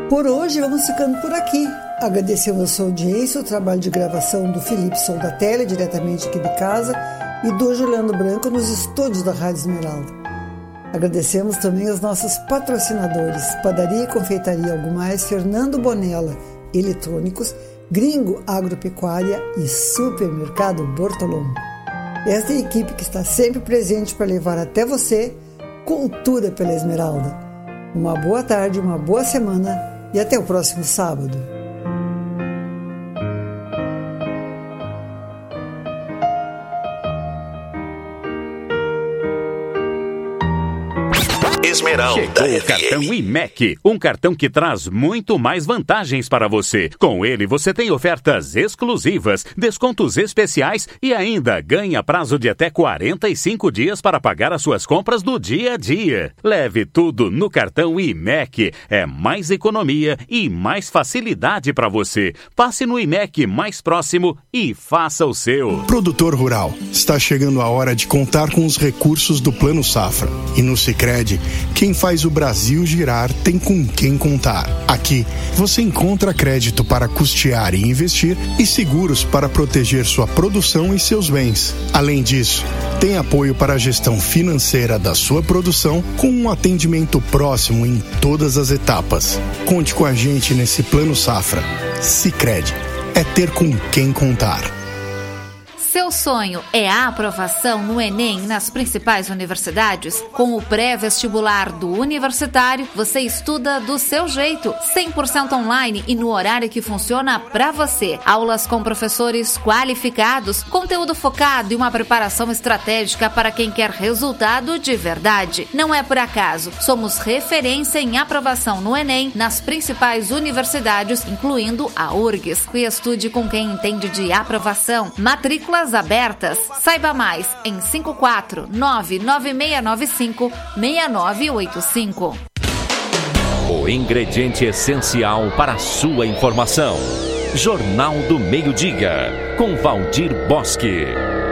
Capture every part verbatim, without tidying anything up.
Por hoje vamos ficando por aqui. Agradecemos a sua audiência, o trabalho de gravação do Felipe Soldatelli, diretamente aqui de casa, e do Juliano Branco nos estúdios da Rádio Esmeralda. Agradecemos também aos nossos patrocinadores, Padaria e Confeitaria Algo Mais, Fernando Bonella, Eletrônicos, Gringo Agropecuária e Supermercado Bortolom. Esta é a equipe que está sempre presente para levar até você cultura pela Esmeralda. Uma boa tarde, uma boa semana e até o próximo sábado. Esmeralda. Chegou o cartão I M E C, um cartão que traz muito mais vantagens para você. Com ele, você tem ofertas exclusivas, descontos especiais e ainda ganha prazo de até quarenta e cinco dias para pagar as suas compras do dia a dia. Leve tudo no cartão I M E C. É mais economia e mais facilidade para você. Passe no I M E C mais próximo e faça o seu. Produtor rural, está chegando a hora de contar com os recursos do Plano Safra. E no Sicredi, quem faz o Brasil girar tem com quem contar. Aqui, você encontra crédito para custear e investir e seguros para proteger sua produção e seus bens. Além disso, tem apoio para a gestão financeira da sua produção com um atendimento próximo em todas as etapas. Conte com a gente nesse Plano Safra. Sicredi, é ter com quem contar. Seu sonho é a aprovação no Enem nas principais universidades? Com o pré-vestibular do Universitário, você estuda do seu jeito, cem por cento online e no horário que funciona para você. Aulas com professores qualificados, conteúdo focado e uma preparação estratégica para quem quer resultado de verdade. Não é por acaso, somos referência em aprovação no Enem nas principais universidades, incluindo a U R G S. E estude com quem entende de aprovação. Matrículas abertas. Saiba mais em cinco quatro nove nove seis nove cinco seis nove oito cinco. O ingrediente essencial para a sua informação. Jornal do Meio-Dia, com Valdir Bosque.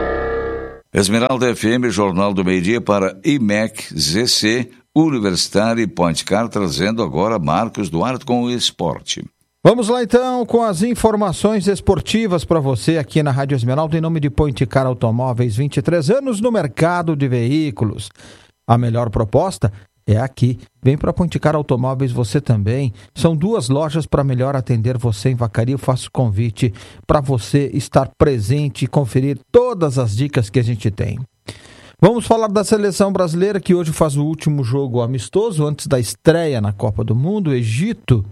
Esmeralda F M, Jornal do Meio-Dia para I M E C, Z C, Universitário e Pointcar, trazendo agora Marcos Duarte com o esporte. Vamos lá então com as informações esportivas para você aqui na Rádio Esmeralda em nome de Pointcar Automóveis, vinte e três anos no mercado de veículos. A melhor proposta é aqui. Vem para Pointcar Automóveis você também. São duas lojas para melhor atender você em Vacaria. Eu faço convite para você estar presente e conferir todas as dicas que a gente tem. Vamos falar da seleção brasileira que hoje faz o último jogo amistoso antes da estreia na Copa do Mundo. O Egito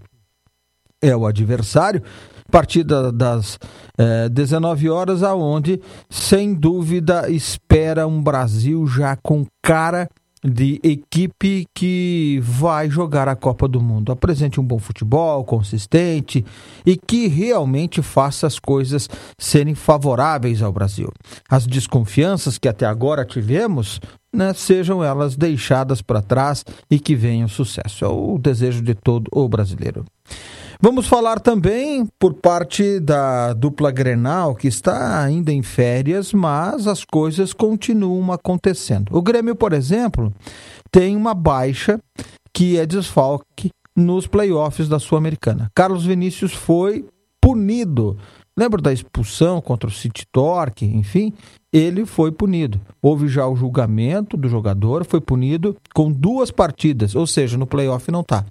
é o adversário, partida das eh, dezenove horas, aonde, sem dúvida, espera um Brasil já com cara de equipe que vai jogar a Copa do Mundo. Apresente um bom futebol, consistente e que realmente faça as coisas serem favoráveis ao Brasil. As desconfianças que até agora tivemos, né, sejam elas deixadas para trás e que venham sucesso. É o desejo de todo o brasileiro. Vamos falar também por parte da dupla Grenal, que está ainda em férias, mas as coisas continuam acontecendo. O Grêmio, por exemplo, tem uma baixa que é desfalque nos playoffs da Sul-Americana. Carlos Vinícius foi punido. Lembra da expulsão contra o City Torque? Enfim, ele foi punido. Houve já o julgamento do jogador, foi punido com duas partidas, ou seja, no playoff não está.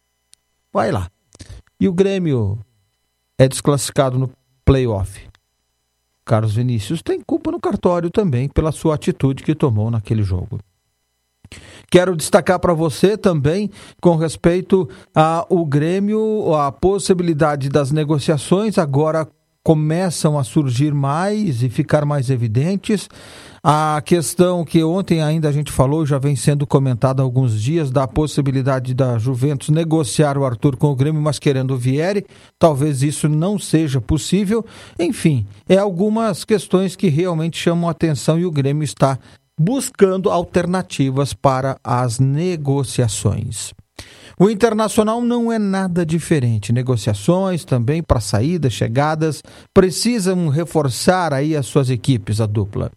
Vai lá. E o Grêmio é desclassificado no playoff. Carlos Vinícius tem culpa no cartório também pela sua atitude que tomou naquele jogo. Quero destacar para você também, com respeito ao Grêmio, a possibilidade das negociações agora começam a surgir mais e ficar mais evidentes. A questão que ontem ainda a gente falou, já vem sendo comentada há alguns dias, da possibilidade da Juventus negociar o Arthur com o Grêmio, mas querendo o Vieri. Talvez isso não seja possível. Enfim, é algumas questões que realmente chamam a atenção e o Grêmio está buscando alternativas para as negociações. O Internacional não é nada diferente. Negociações também para saídas, chegadas, precisam reforçar aí as suas equipes, a dupla.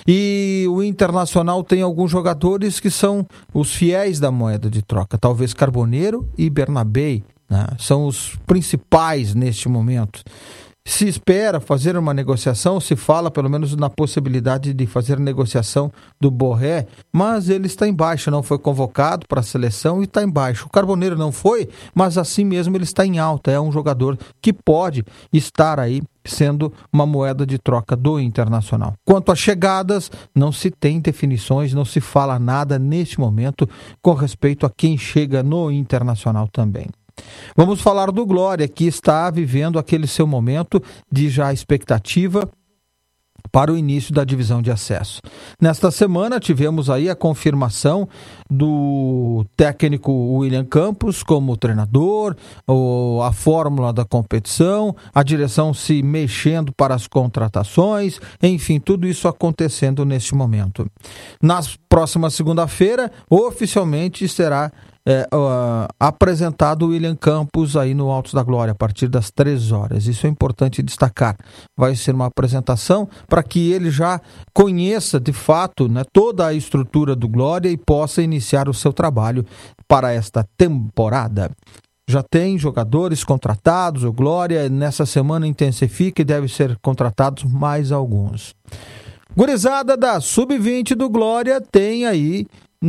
E o Internacional tem alguns jogadores que são os fiéis da moeda de troca. Talvez Carboneiro e Bernabé, né? São os principais neste momento. Se espera fazer uma negociação, se fala pelo menos na possibilidade de fazer negociação do Borré, mas ele está em baixa, não foi convocado para a seleção e está em baixa. O Carboneiro não foi, mas assim mesmo ele está em alta, é um jogador que pode estar aí sendo uma moeda de troca do Internacional. Quanto às chegadas, não se tem definições, não se fala nada neste momento com respeito a quem chega no Internacional também. Vamos falar do Glória, que está vivendo aquele seu momento de já expectativa para o início da divisão de acesso. Nesta semana tivemos aí a confirmação do técnico William Campos como treinador, a fórmula da competição, a direção se mexendo para as contratações, enfim, tudo isso acontecendo neste momento. Na próxima segunda-feira, oficialmente será É, uh, apresentado o William Campos aí no Altos da Glória, a partir das três horas. Isso é importante destacar. Vai ser uma apresentação para que ele já conheça, de fato, né, toda a estrutura do Glória e possa iniciar o seu trabalho para esta temporada. Já tem jogadores contratados, o Glória nessa semana intensifica e deve ser contratados mais alguns. Gurizada da sub vinte do Glória tem aí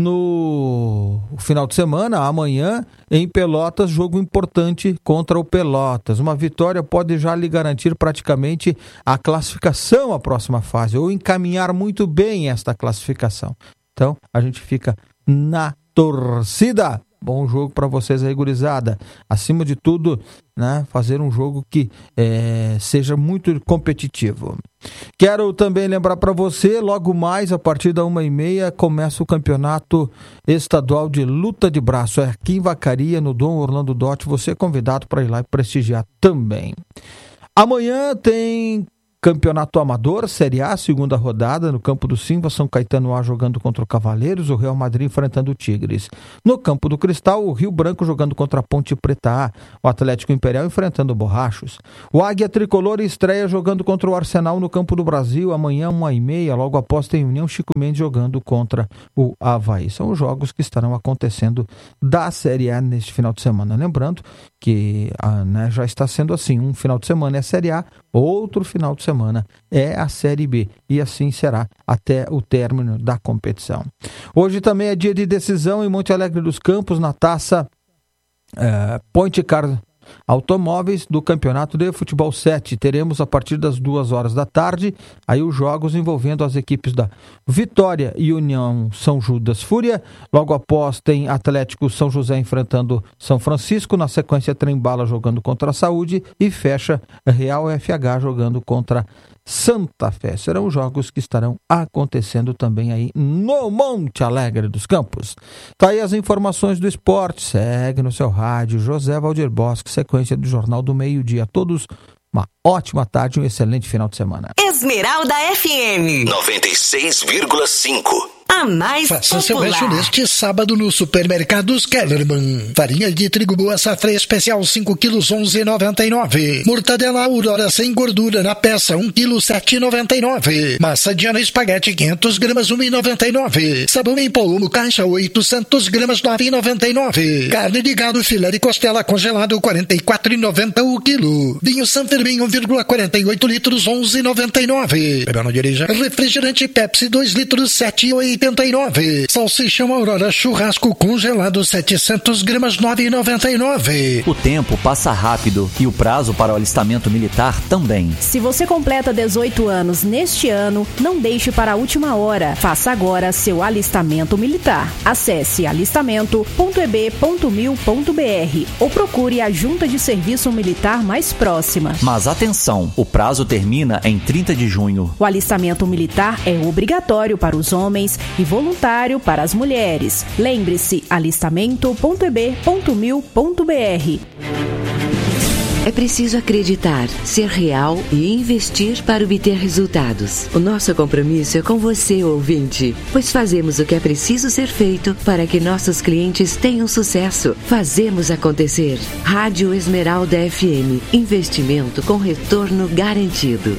no final de semana, amanhã, em Pelotas, jogo importante contra o Pelotas. Uma vitória pode já lhe garantir praticamente a classificação à próxima fase, ou encaminhar muito bem esta classificação. Então, a gente fica na torcida. Bom jogo para vocês aí, gurizada. Acima de tudo, né, fazer um jogo que é, seja muito competitivo. Quero também lembrar para você, logo mais, a partir da uma e meia, começa o campeonato estadual de luta de braço. É aqui em Vacaria, no Dom Orlando Dotti. Você é convidado para ir lá e prestigiar também. Amanhã tem Campeonato Amador, Série A, segunda rodada, no Campo do Simba, São Caetano A jogando contra o Cavaleiros, o Real Madrid enfrentando o Tigres. No Campo do Cristal, o Rio Branco jogando contra a Ponte Preta A, o Atlético Imperial enfrentando o Borrachos. O Águia Tricolor estreia jogando contra o Arsenal no Campo do Brasil, amanhã, uma e meia, logo após tem União Chico Mendes jogando contra o Avaí. São os jogos que estarão acontecendo da Série A neste final de semana. Lembrando que ah, né, já está sendo assim, um final de semana é a Série A, outro final de semana é a Série B, e assim será até o término da competição. Hoje também é dia de decisão em Monte Alegre dos Campos, na taça é, Point Car Automóveis do Campeonato de Futebol sete. Teremos a partir das duas horas da tarde aí os jogos envolvendo as equipes da Vitória e União São Judas Fúria. Logo após tem Atlético São José enfrentando São Francisco. Na sequência, Trem-Bala jogando contra a Saúde e fecha Real F H jogando contra Santa Fé. Serão jogos que estarão acontecendo também aí no Monte Alegre dos Campos. Tá aí as informações do esporte. Segue no seu rádio José Valdir Bosque, sequência do Jornal do Meio-Dia. A todos uma ótima tarde e um excelente final de semana. Esmeralda F M noventa e seis vírgula cinco. A mais Faça popular. seu rancho neste sábado no Supermercados Kellerman. Farinha de trigo boa safra especial cinco quilos onze reais e noventa e nove centavos. Mortadela Aurora sem gordura na peça um quilo sete reais e noventa e nove centavos. Massa Diana espaguete quinhentas gramas um real e noventa e nove centavos. Sabão em pó caixa oitocentas gramas nove reais e noventa e nove centavos. Carne de gado filé de costela congelado quarenta e quatro reais e noventa centavos o quilo. Vinho San Fermin um vírgula quarenta e oito litros onze reais e noventa e nove centavos. Bebeu não dirija. Refrigerante Pepsi dois litros sete reais e oitenta e nove centavos. Salsichão Aurora churrasco congelado setecentas gramas nove reais e noventa e nove centavos. O tempo passa rápido e o prazo para o alistamento militar também. Se você completa dezoito anos neste ano, não deixe para a última hora. Faça agora seu alistamento militar. Acesse alistamento ponto e b ponto mil ponto b r ou procure a Junta de Serviço Militar mais próxima. Mas atenção, o prazo termina em trinta de junho. O alistamento militar é obrigatório para os homens e voluntário para as mulheres. Lembre-se, alistamento ponto e b ponto mil ponto b r. É preciso acreditar, ser real e investir para obter resultados. O nosso compromisso é com você, ouvinte, pois fazemos o que é preciso ser feito para que nossos clientes tenham sucesso. Fazemos acontecer. Rádio Esmeralda F M. Investimento com retorno garantido.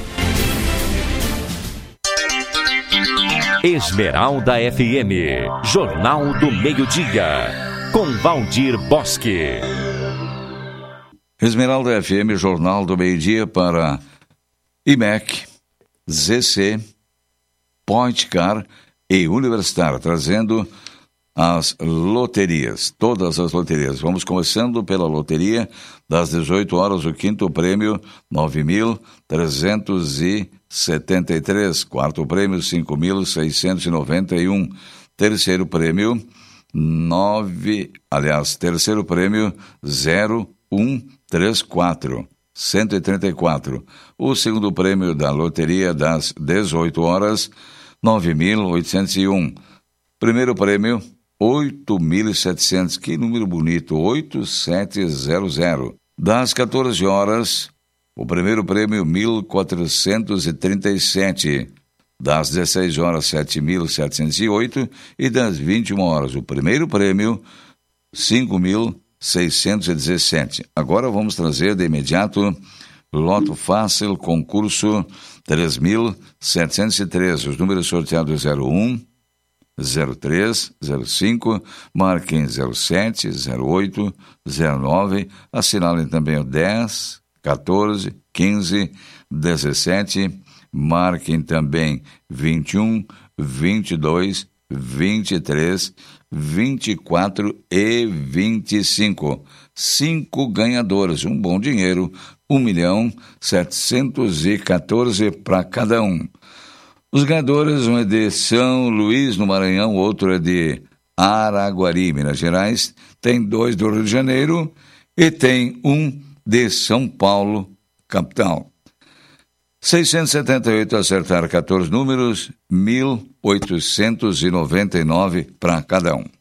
Esmeralda F M, Jornal do Meio-Dia, com Valdir Bosque. Esmeralda F M, Jornal do Meio-Dia para I M E C, Z C, Point Car e Universitário, trazendo as loterias, todas as loterias. Vamos começando pela loteria das dezoito horas, o quinto prêmio, nove mil trezentos e setenta e três, quarto prêmio, cinco mil seiscentos e noventa e um, terceiro prêmio, nove, aliás, terceiro prêmio, zero um três quatro, cento e trinta e quatro. O segundo prêmio da loteria das dezoito horas, nove mil oitocentos e um. Primeiro prêmio, oito mil e setecentos, que número bonito, oito sete zero zero. Das quatorze horas, o primeiro prêmio, mil quatrocentos e trinta e sete. Das dezesseis horas, sete mil setecentos e oito. E das vinte e uma horas, o primeiro prêmio, cinco mil seiscentos e dezessete. Agora vamos trazer de imediato Loto Fácil, concurso três mil setecentos e treze. Os números sorteados zero um, zero três, zero cinco, marquem zero sete, zero oito, zero nove, assinalem também o dez, quatorze, quinze, dezessete, marquem também vinte e um, vinte e dois, vinte e três, vinte e quatro e vinte e cinco. Cinco ganhadores, um bom dinheiro, um milhão setecentos e quatorze para cada um. Os ganhadores, um é de São Luís, no Maranhão, outro é de Araguari, Minas Gerais, tem dois do Rio de Janeiro e tem um de São Paulo, capital. seiscentos e setenta e oito acertar quatorze números, mil oitocentos e noventa e nove para cada um.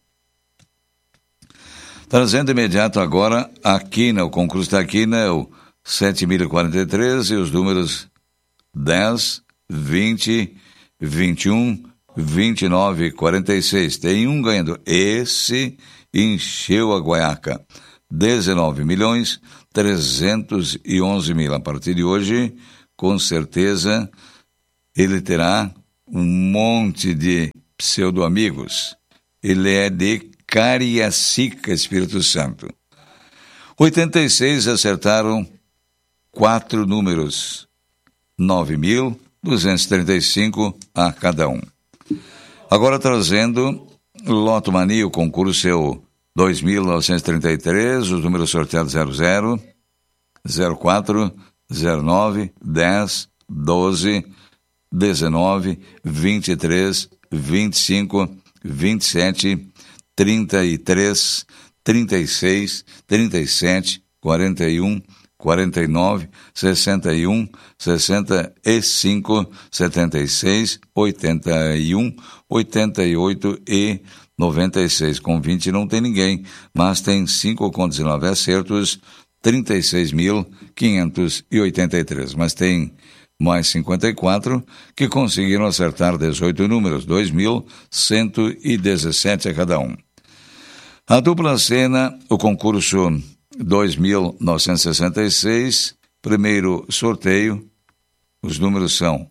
Trazendo imediato agora a quina, o concurso da quina é o sete mil e quarenta e três e os números dez, vinte, vinte e um, vinte e nove e quarenta e seis. Tem um ganhador. Esse encheu a guaiaca. dezenove milhões trezentos e onze mil. A partir de hoje, com certeza, ele terá um monte de pseudo-amigos. Ele é de Cariacica, Espírito Santo. oitenta e seis acertaram quatro números. nove mil duzentos e trinta e cinco a cada um. Agora trazendo Loto Mania, o concurso é o dois mil novecentos e trinta e três, os números sorteados zero zero, zero quatro, zero nove, dez, doze, dezenove, vinte e três, vinte e cinco, vinte e sete, trinta e três, trinta e seis, trinta e sete, quarenta e um, quarenta e nove, sessenta e um, sessenta e cinco, setenta e seis, oitenta e um, oitenta e oito e noventa e seis. Com vinte não tem ninguém, mas tem cinco com dezenove acertos, trinta e seis mil quinhentos e oitenta e três. Mas tem mais cinquenta e quatro que conseguiram acertar dezoito números, dois mil cento e dezessete a cada um. A dupla cena, o concurso dois mil novecentos e sessenta e seis, primeiro sorteio, os números são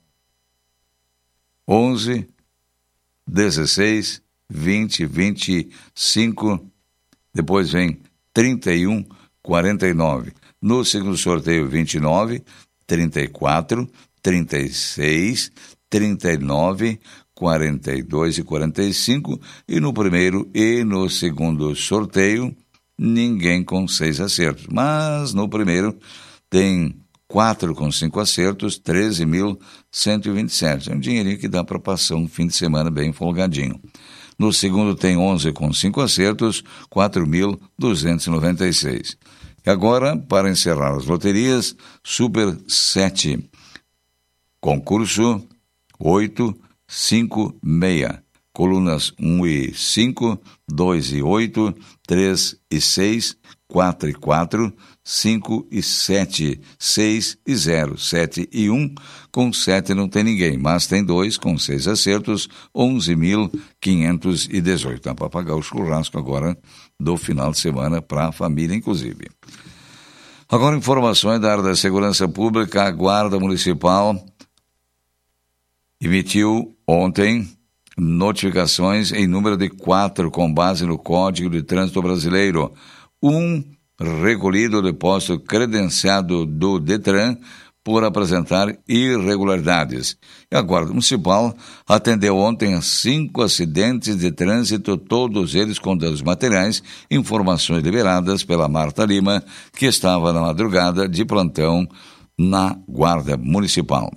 onze, dezesseis, vinte, vinte e cinco, depois vem trinta e um, quarenta e nove. No segundo sorteio, vinte e nove, trinta e quatro, trinta e seis, trinta e nove, quarenta e dois e quarenta e cinco, e no primeiro e no segundo sorteio, ninguém com seis acertos. Mas no primeiro tem quatro com cinco acertos, treze mil cento e vinte e sete. É um dinheirinho que dá para passar um fim de semana bem folgadinho. No segundo tem onze com cinco acertos, quatro mil duzentos e noventa e seis. E agora, para encerrar as loterias, Super sete. Concurso oito cinco seis. Colunas um e cinco, dois e oito, três e seis, quatro e quatro, cinco e sete, seis e zero, sete e um, com sete não tem ninguém, mas tem dois com seis acertos, onze mil quinhentos e dezoito. Dá para pagar o churrasco agora do final de semana para a família, inclusive. Agora, informações da área da segurança pública. A Guarda Municipal emitiu ontem notificações em número de quatro com base no Código de Trânsito Brasileiro. Um recolhido o depósito credenciado do Detran por apresentar irregularidades. E a Guarda Municipal atendeu ontem a cinco acidentes de trânsito, todos eles com danos materiais, informações liberadas pela Marta Lima, que estava na madrugada de plantão na Guarda Municipal.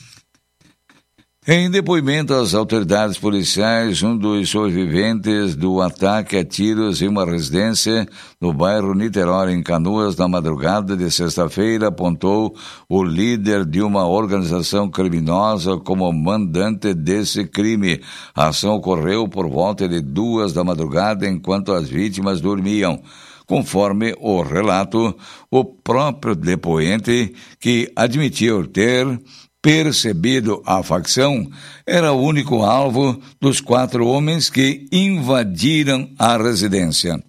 Em depoimento às autoridades policiais, um dos sobreviventes do ataque a tiros em uma residência no bairro Niterói, em Canoas, na madrugada de sexta-feira, apontou o líder de uma organização criminosa como mandante desse crime. A ação ocorreu por volta de duas da madrugada, enquanto as vítimas dormiam. Conforme o relato, o próprio depoente, que admitiu ter percebido a facção, era o único alvo dos quatro homens que invadiram a residência.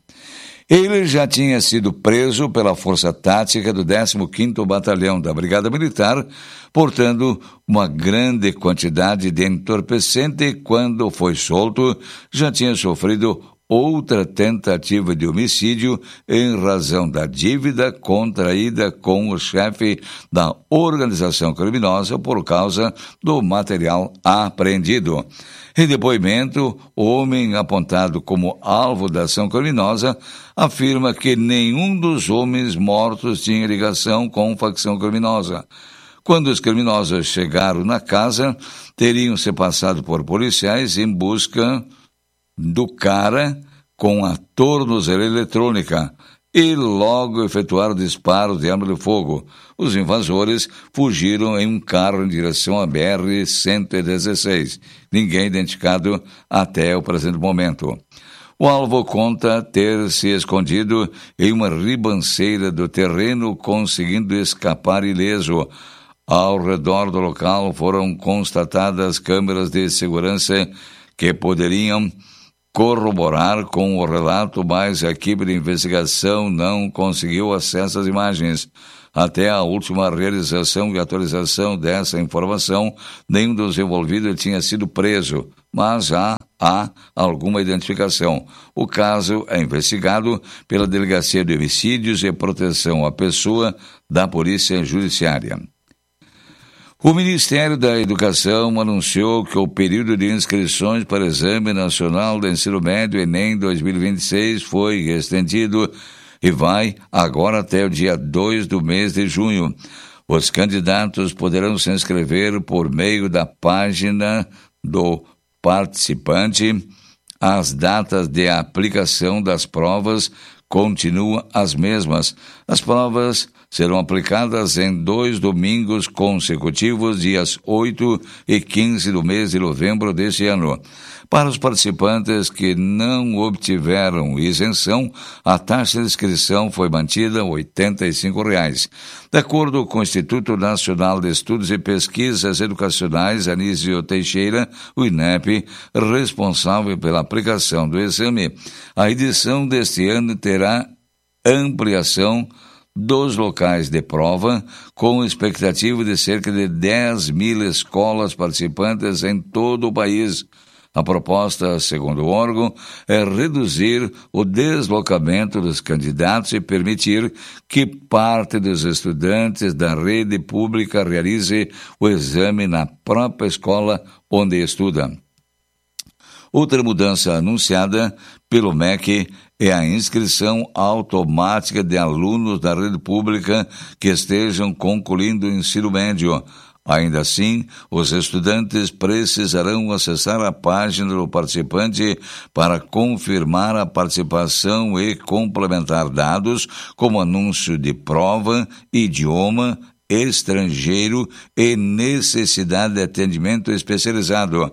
Ele já tinha sido preso pela Força Tática do décimo quinto Batalhão da Brigada Militar, portando uma grande quantidade de entorpecente e, quando foi solto, já tinha sofrido outra tentativa de homicídio em razão da dívida contraída com o chefe da organização criminosa por causa do material apreendido. Em depoimento, o homem apontado como alvo da ação criminosa afirma que nenhum dos homens mortos tinha ligação com facção criminosa. Quando os criminosos chegaram na casa, teriam se passado por policiais em busca do cara com a tornozeleira eletrônica e logo efetuaram disparos de arma de fogo. Os invasores fugiram em um carro em direção à B R cento e dezesseis. Ninguém identificado até o presente momento. O alvo conta ter se escondido em uma ribanceira do terreno, conseguindo escapar ileso. Ao redor do local foram constatadas câmeras de segurança que poderiam corroborar com o relato, mas a equipe de investigação não conseguiu acesso às imagens. Até a última realização e atualização dessa informação, nenhum dos envolvidos tinha sido preso, mas já há alguma identificação. O caso é investigado pela Delegacia de Homicídios e Proteção à Pessoa da Polícia Judiciária. O Ministério da Educação anunciou que o período de inscrições para o Exame Nacional do Ensino Médio Enem dois mil e vinte e seis foi estendido e vai agora até o dia dois do mês de junho. Os candidatos poderão se inscrever por meio da página do participante. As datas de aplicação das provas continuam as mesmas. As provas serão aplicadas em dois domingos consecutivos, dias oito e quinze do mês de novembro deste ano. Para os participantes que não obtiveram isenção, a taxa de inscrição foi mantida a oitenta e cinco reais. De acordo com o Instituto Nacional de Estudos e Pesquisas Educacionais, Anísio Teixeira, o I N E P, responsável pela aplicação do exame, a edição deste ano terá ampliação dos locais de prova, com expectativa de cerca de dez mil escolas participantes em todo o país. A proposta, segundo o órgão, é reduzir o deslocamento dos candidatos e permitir que parte dos estudantes da rede pública realize o exame na própria escola onde estuda. Outra mudança anunciada pelo M E C é a inscrição automática de alunos da rede pública que estejam concluindo o ensino médio. Ainda assim, os estudantes precisarão acessar a página do participante para confirmar a participação e complementar dados como anúncio de prova, idioma, estrangeiro e necessidade de atendimento especializado.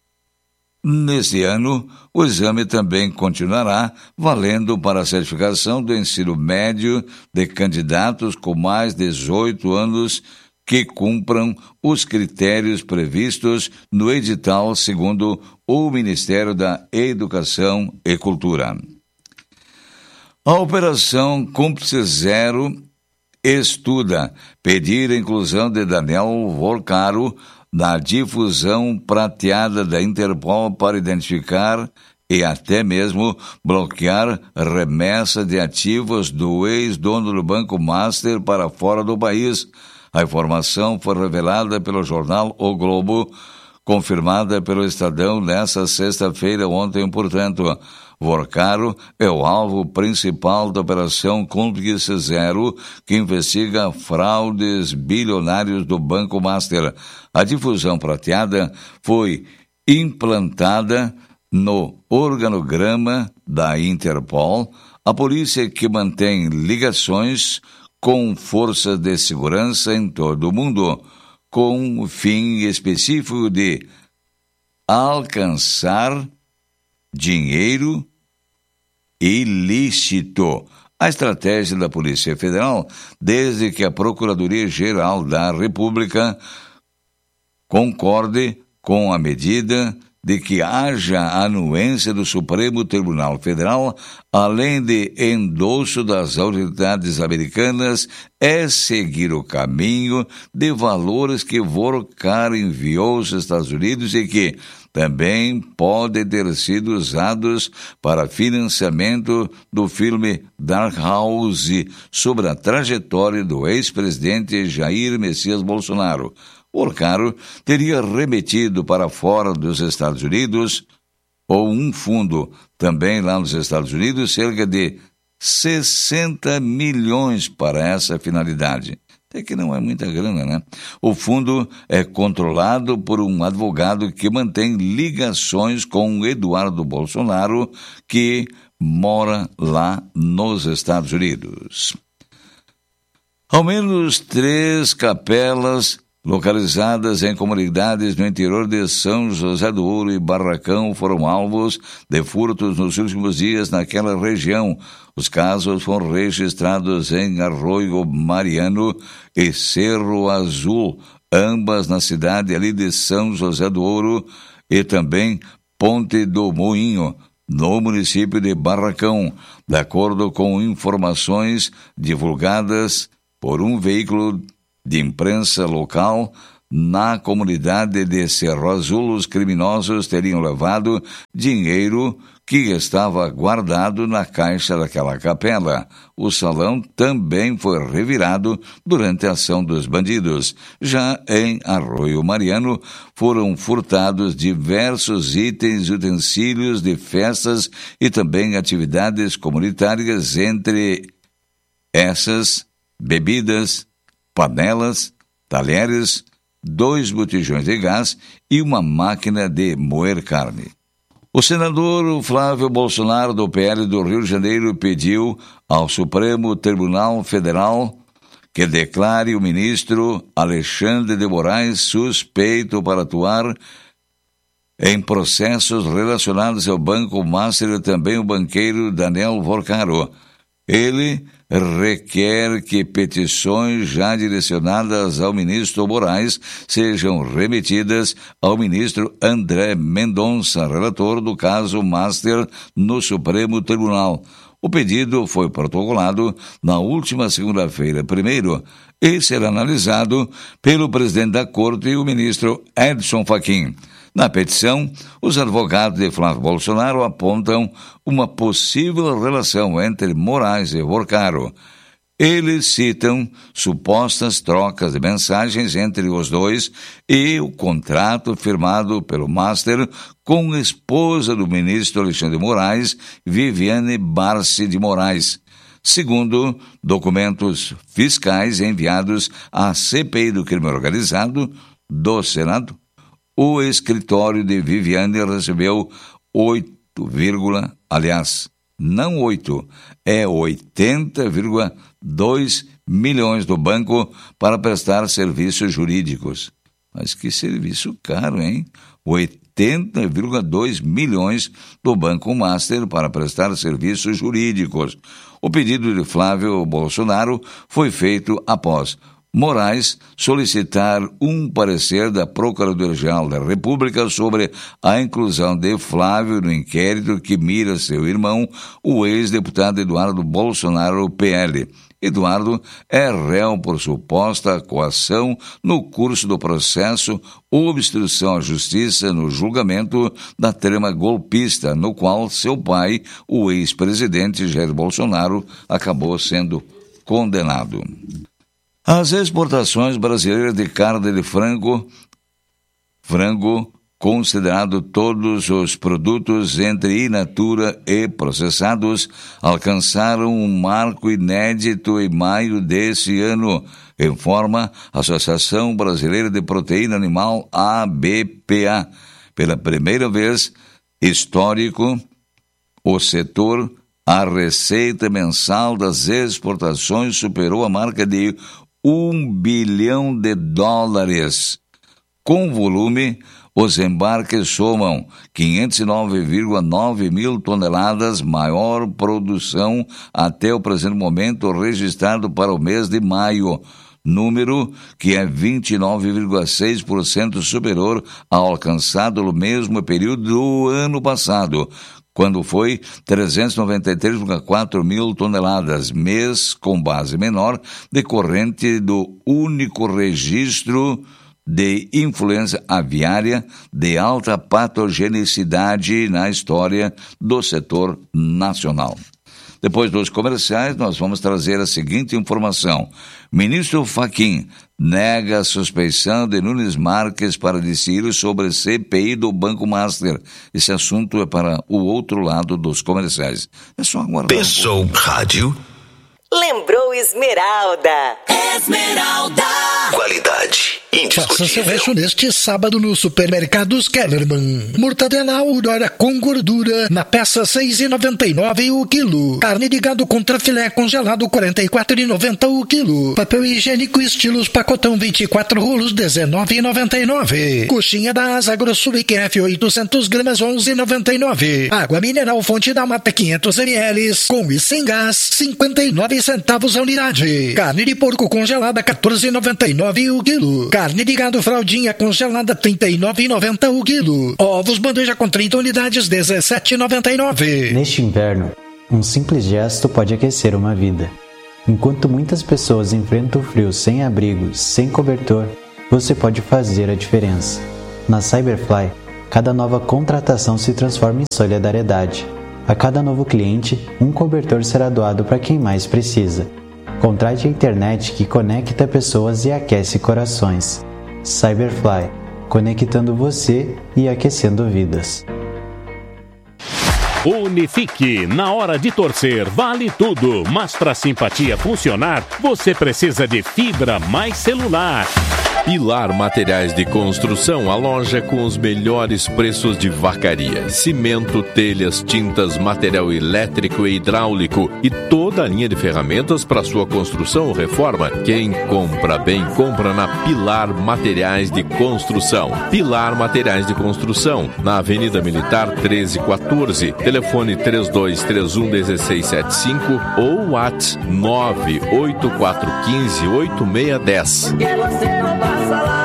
Neste ano, o exame também continuará valendo para a certificação do ensino médio de candidatos com mais de dezoito anos que cumpram os critérios previstos no edital, segundo o Ministério da Educação e Cultura. A Operação Cúmplice Zero estuda pedir a inclusão de Daniel Volcaro na difusão prateada da Interpol para identificar e até mesmo bloquear remessa de ativos do ex-dono do Banco Master para fora do país. A informação foi revelada pelo jornal O Globo, confirmada pelo Estadão nesta sexta-feira ontem, portanto. Vorcaro é o alvo principal da Operação Cúmplice Zero, que investiga fraudes bilionários do Banco Master. A difusão prateada foi implantada no organograma da Interpol, a polícia que mantém ligações com forças de segurança em todo o mundo, com o fim específico de alcançar dinheiro ilícito. A estratégia da Polícia Federal, desde que a Procuradoria-Geral da República concorde com a medida de que haja anuência do Supremo Tribunal Federal, além de endosso das autoridades americanas, é seguir o caminho de valores que Vorcaro enviou aos Estados Unidos e que também podem ter sido usados para financiamento do filme Dark House sobre a trajetória do ex-presidente Jair Messias Bolsonaro. Vorcaro teria remetido para fora dos Estados Unidos, ou um fundo também lá nos Estados Unidos, cerca de sessenta milhões para essa finalidade. Até que não é muita grana, né? O fundo é controlado por um advogado que mantém ligações com Eduardo Bolsonaro, que mora lá nos Estados Unidos. Ao menos três capelas localizadas em comunidades no interior de São José do Ouro e Barracão foram alvos de furtos nos últimos dias naquela região. Os casos foram registrados em Arroio Mariano e Cerro Azul, ambas na cidade ali de São José do Ouro, e também Ponte do Moinho, no município de Barracão, de acordo com informações divulgadas por um veículo de imprensa local. Na comunidade de Cerro Azul, os criminosos teriam levado dinheiro que estava guardado na caixa daquela capela. O salão também foi revirado durante a ação dos bandidos. Já em Arroio Mariano, foram furtados diversos itens e utensílios de festas e também atividades comunitárias, entre essas bebidas, panelas, talheres, dois botijões de gás e uma máquina de moer carne. O senador Flávio Bolsonaro, do P L do Rio de Janeiro, pediu ao Supremo Tribunal Federal que declare o ministro Alexandre de Moraes suspeito para atuar em processos relacionados ao Banco Master e também o banqueiro Daniel Vorcaro. Ele requer que petições já direcionadas ao ministro Moraes sejam remetidas ao ministro André Mendonça, relator do caso Master no Supremo Tribunal. O pedido foi protocolado na última segunda-feira, primeiro, e será analisado pelo presidente da Corte, o ministro Edson Fachin. Na petição, os advogados de Flávio Bolsonaro apontam uma possível relação entre Moraes e Vorcaro. Eles citam supostas trocas de mensagens entre os dois e o contrato firmado pelo Master com a esposa do ministro Alexandre de Moraes, Viviane Barsi de Moraes. Segundo documentos fiscais enviados à C P I do crime organizado do Senado, o escritório de Viviane recebeu oito, aliás, não oito, é oitenta vírgula dois milhões do banco para prestar serviços jurídicos. Mas que serviço caro, hein? oitenta vírgula dois milhões do Banco Master para prestar serviços jurídicos. O pedido de Flávio Bolsonaro foi feito após Moraes solicitar um parecer da Procuradoria-Geral da República sobre a inclusão de Flávio no inquérito que mira seu irmão, o ex-deputado Eduardo Bolsonaro, P L. Eduardo é réu por suposta coação no curso do processo obstrução à justiça no julgamento da trama golpista, no qual seu pai, o ex-presidente Jair Bolsonaro, acabou sendo condenado. As exportações brasileiras de carne de frango, frango considerado todos os produtos entre in natura e processados, alcançaram um marco inédito em maio desse ano, informa a Associação Brasileira de Proteína Animal, A B P A. Pela primeira vez, histórico, o setor, a receita mensal das exportações superou a marca de um bilhão de dólares. Com volume, os embarques somam quinhentos e nove vírgula nove mil toneladas, maior produção até o presente momento registrado para o mês de maio, número que é vinte e nove vírgula seis por cento superior ao alcançado no mesmo período do ano passado, quando foi trezentos e noventa e três vírgula quatro mil toneladas, mês com base menor, decorrente do único registro de influenza aviária de alta patogenicidade na história do setor nacional. Depois dos comerciais, nós vamos trazer a seguinte informação. Ministro Fachin nega a suspeição de Nunes Marques para decidir sobre C P I do Banco Master. Esse assunto é para o outro lado dos comerciais. É só aguardar. Pensou Rádio? Lembrou Esmeralda. Esmeralda. Qualidade indiscutível. Faça seu resto neste sábado no Supermercados Kellerman. Mortadela Aurora com gordura na peça seis reais e noventa e nove centavos o quilo. Carne de gado contra filé congelado quarenta e quatro reais e noventa centavos o quilo. Papel higiênico estilos pacotão vinte e quatro rolos dezenove reais e noventa e nove centavos. Coxinha da Asa Grosso I Q F oitocentos gramas onze reais e noventa e nove centavos. Água mineral Fonte da Mata quinhentos mililitros com e sem gás cinquenta e nove centavos a unidade. Carne de porco congelada quatorze reais e noventa e nove centavos o quilo. Carne de gado fraldinha congelada trinta e nove reais e noventa centavos o quilo. Ovos bandeja com trinta unidades dezessete reais e noventa e nove centavos. Neste inverno, um simples gesto pode aquecer uma vida. Enquanto muitas pessoas enfrentam o frio sem abrigo, sem cobertor, você pode fazer a diferença. Na Cyberfly, cada nova contratação se transforma em solidariedade. A cada novo cliente, um cobertor será doado para quem mais precisa. Contrate a internet que conecta pessoas e aquece corações. Cyberfly, conectando você e aquecendo vidas. Unifique, na hora de torcer, vale tudo, mas para a simpatia funcionar, você precisa de fibra mais celular. Pilar Materiais de Construção, a loja com os melhores preços de vacaria. Cimento, telhas, tintas, material elétrico e hidráulico e toda a linha de ferramentas para sua construção ou reforma. Quem compra bem, compra na Pilar Materiais de Construção. Pilar Materiais de Construção, na Avenida Militar treze quatorze, telefone três dois três um um seis sete cinco ou WhatsApp nove oito quatro um cinco oito seis um zero.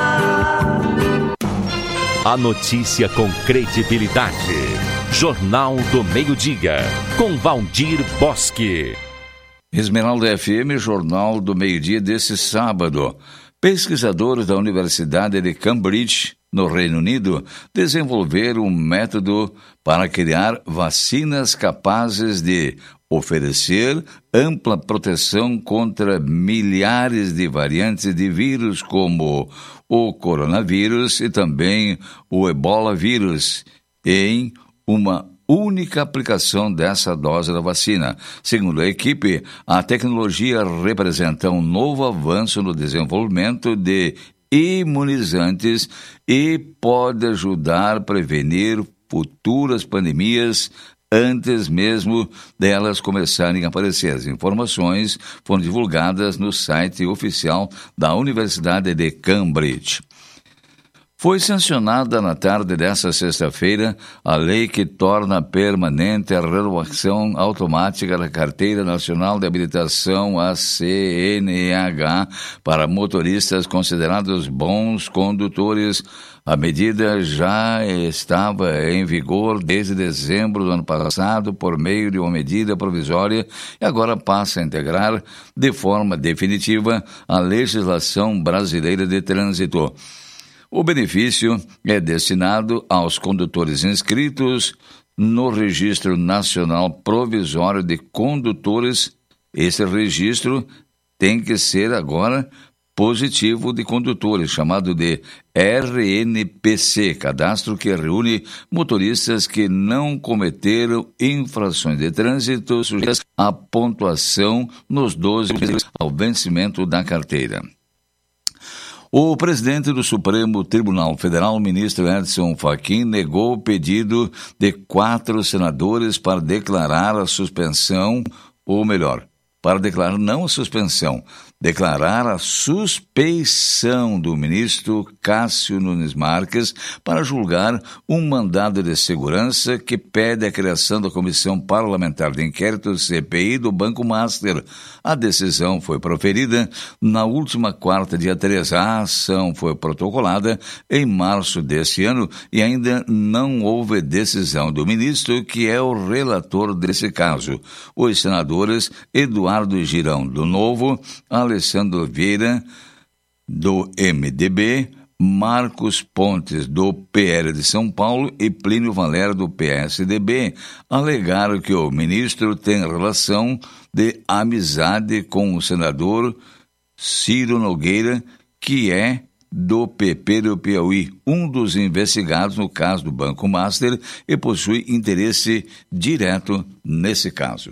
A notícia com credibilidade. Jornal do Meio-Dia, com Valdir Bosque. Esmeralda F M, Jornal do Meio-Dia desse sábado. Pesquisadores da Universidade de Cambridge, no Reino Unido, desenvolveram um método para criar vacinas capazes de oferecer ampla proteção contra milhares de variantes de vírus, como o coronavírus e também o ebola vírus, em uma única aplicação dessa dose da vacina. Segundo a equipe, a tecnologia representa um novo avanço no desenvolvimento de imunizantes e pode ajudar a prevenir futuras pandemias antes mesmo delas começarem a aparecer. As informações foram divulgadas no site oficial da Universidade de Cambridge. Foi sancionada na tarde desta sexta-feira a lei que torna permanente a renovação automática da Carteira Nacional de Habilitação, a C N H, para motoristas considerados bons condutores. A medida já estava em vigor desde dezembro do ano passado por meio de uma medida provisória e agora passa a integrar de forma definitiva a legislação brasileira de trânsito. O benefício é destinado aos condutores inscritos no Registro Nacional Provisório de Condutores. Esse registro tem que ser agora positivo de condutores, chamado de R N P C, cadastro que reúne motoristas que não cometeram infrações de trânsito sujeitas à pontuação nos doze meses ao vencimento da carteira. O presidente do Supremo Tribunal Federal, ministro Edson Fachin, negou o pedido de quatro senadores para declarar a suspensão, ou melhor, para declarar não a suspensão, declarar a suspeição do ministro Cássio Nunes Marques para julgar um mandado de segurança que pede a criação da Comissão Parlamentar de Inquérito C P I do Banco Master. A decisão foi proferida na última quarta, dia três. A ação foi protocolada em março deste ano e ainda não houve decisão do ministro, que é o relator desse caso. Os senadores Eduardo Girão, do Novo, Alessandro Vieira, do M D B, Marcos Pontes, do P L de São Paulo, e Plínio Valério, do P S D B, alegaram que o ministro tem relação de amizade com o senador Ciro Nogueira, que é do P P do Piauí, um dos investigados no caso do Banco Master, e possui interesse direto nesse caso.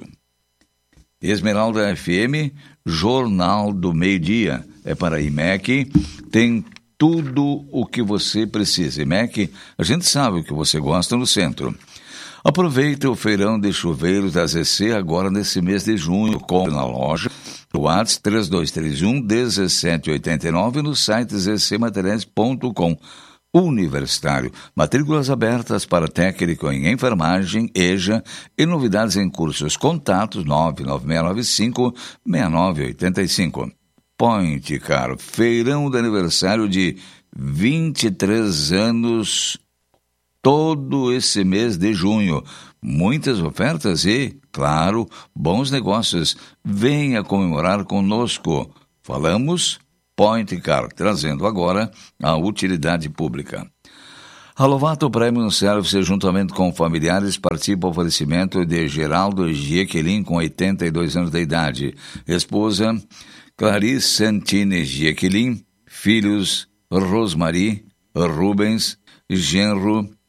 Esmeralda F M, Jornal do Meio-Dia, é para a I M E C, tem tudo o que você precisa. I M E C, a gente sabe o que você gosta no centro. Aproveita o feirão de chuveiros da Z C agora nesse mês de junho, compre na loja, no WhatsApp três dois três um, um sete oito nove, no site z c materiais ponto com. Universitário, matrículas abertas para técnico em enfermagem, E J A e novidades em cursos. Contatos nove nove seis nove cinco, seis nove oito cinco. Point Car, feirão de aniversário de vinte e três anos, todo esse mês de junho. Muitas ofertas e, claro, bons negócios. Venha comemorar conosco. Falamos Point Car, trazendo agora a utilidade pública. A Lovato Premium Service, juntamente com familiares, participa do oferecimento de Geraldo Giequelin, com oitenta e dois anos de idade. Esposa Clarice Santini Giequelin, filhos Rosmary, Rubens, genro